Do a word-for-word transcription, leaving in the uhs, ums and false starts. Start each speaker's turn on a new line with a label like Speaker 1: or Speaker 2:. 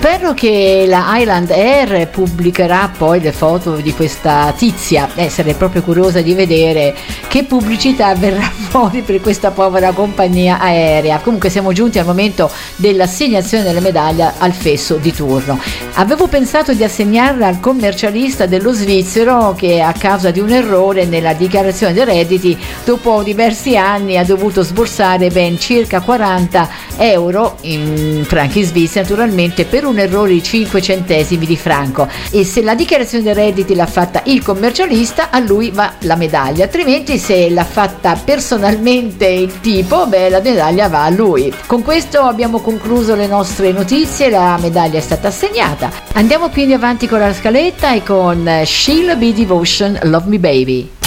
Speaker 1: Spero che la Highland Air pubblicherà poi le foto di questa tizia, eh, sarei proprio curiosa di vedere che pubblicità verrà fuori per questa povera compagnia aerea. Comunque siamo giunti al momento dell'assegnazione della medaglia al fesso di turno. Avevo pensato di assegnarla al commercialista dello svizzero che a causa di un errore nella dichiarazione dei redditi dopo diversi anni ha dovuto sborsare ben circa quaranta euro in franchi svizzeri, naturalmente per un errore di cinque centesimi di franco, e se la dichiarazione dei redditi l'ha fatta il commercialista a lui va la medaglia, altrimenti se l'ha fatta personalmente il tipo, beh, la medaglia va a lui. Con questo abbiamo concluso le nostre notizie, la medaglia è stata assegnata. Andiamo quindi avanti con la scaletta e con Sheila B. Devotion, Love Me Baby.